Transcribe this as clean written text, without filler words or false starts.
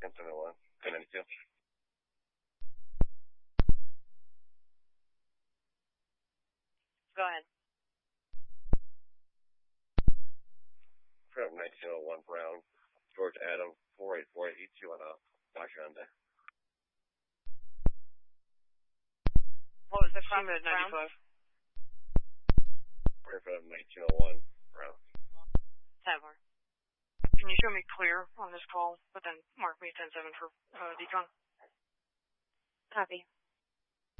1071, 1092. Go ahead. From 1901 Brown, George Adam, 48482 on Dr. Hyundai. What was the cross She-Med 95. From 1901 Brown. 10-4. Can you show me clear on this call, but then mark me 10-7 for decon? Copy.